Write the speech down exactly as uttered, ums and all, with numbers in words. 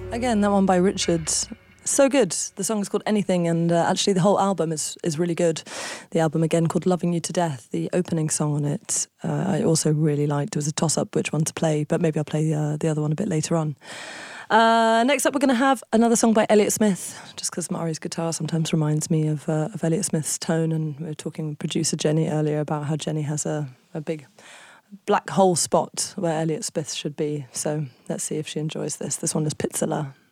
Again, that one by Richard. So good. The song is called Anything, and uh, actually the whole album is, is really good. The album, again, called Loving You to Death, the opening song on it, uh, I also really liked. It was a toss-up which one to play, but maybe I'll play uh, the other one a bit later on. Uh, next up, we're going to have another song by Elliott Smith, just because Mari's guitar sometimes reminds me of, uh, of Elliott Smith's tone, and we were talking with producer Jenny earlier about how Jenny has a, a big black hole spot where Elliott Smith should be. So let's see if she enjoys this. This one is Pizzala.